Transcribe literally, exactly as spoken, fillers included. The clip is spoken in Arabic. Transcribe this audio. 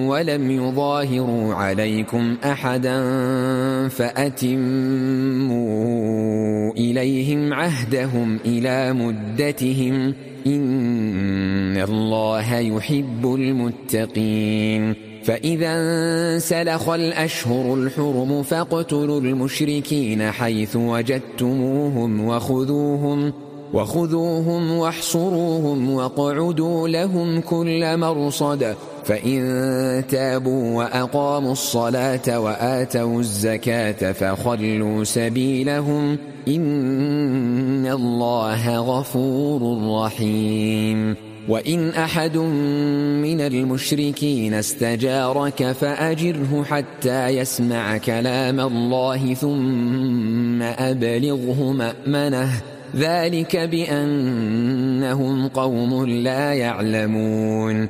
ولم يظاهروا عليكم أحدا فأتموا إليهم عهدهم إلى مدتهم إن الله يحب المتقين. فإذا انسلخ الأشهر الحرم فاقتلوا المشركين حيث وجدتموهم وخذوهم وخذوهم واحصروهم واقعدوا لهم كل مرصد فإن تابوا وأقاموا الصلاة وآتوا الزكاة فخلوا سبيلهم إن الله غفور رحيم. وإن أحد من المشركين استجارك فأجره حتى يسمع كلام الله ثم أبلغه مأمنه ذلك بأنهم قوم لا يعلمون.